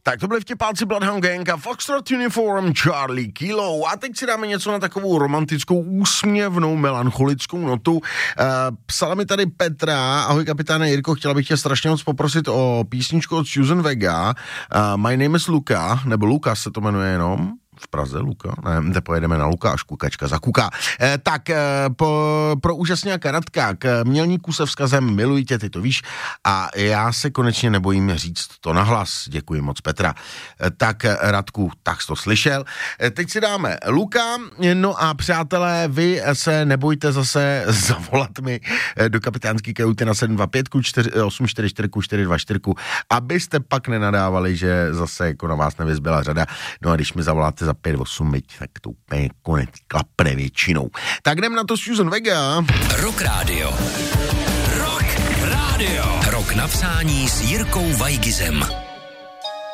Tak to byli vtipálci Bloodhound Gang a Foxtrot Uniform Charlie Kilo. A teď si dáme něco na takovou romantickou, úsměvnou, melancholickou notu. Psala mi tady Petra: ahoj kapitáne Jirko, chtěla bych tě strašně moc poprosit o písničku od Susan Vega. My name is Luka, nebo Lukas se to jmenuje jenom. V Praze, Luka? Ne, teď pojedeme na Lukášku, kačka zakuká. Pro úžasňáka Radka k Mělníku se vzkazem miluji tě, ty to víš, a já se konečně nebojím říct to nahlas. Děkuji moc, Petra. Tak Radku, tak jsi to slyšel. Teď si dáme Luka, no a přátelé, vy se nebojte zase zavolat mi do kapitánský kajuty na 725-844-424, abyste pak nenadávali, že zase jako na vás nevyzbyla řada. No a když mi zavoláte za 5-8, tak to úplně konec klapne většinou. Tak jdem na to Susan Vega. Rock Radio. Rock Radio. Rock na přání s Jirkou Vajgizem.